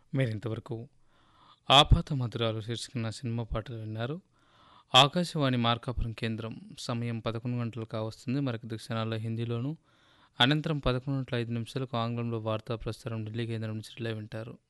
మీరింతవరకు ఆపాత మధురాలు శీర్షికన సినిమా పాటలు విన్నారు. ఆకాశవాణి మార్కాపురం కేంద్రం సమయం 11 గంటలు కావస్తుంది. మరికొద్ది క్షణాల్లో హిందీలోను, అనంతరం 11:05 ఆంగ్లంలో వార్తా ప్రసారం ఢిల్లీ కేంద్రం నుంచి రిలే వింటారు.